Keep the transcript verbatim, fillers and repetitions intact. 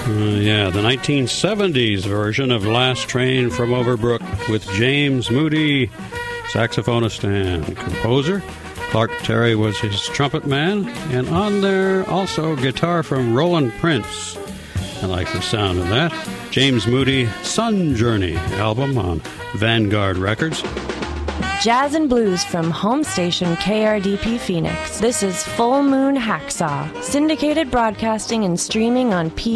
Uh, yeah, the nineteen seventies version of Last Train from Overbrook with James Moody, saxophonist and composer. Clark Terry was his trumpet man, and on there also guitar from Roland Prince. I like the sound of that. James Moody, Sun Journey album on Vanguard Records. Jazz and blues from home station K R D P Phoenix. This is Full Moon Hacksaw, syndicated broadcasting and streaming on P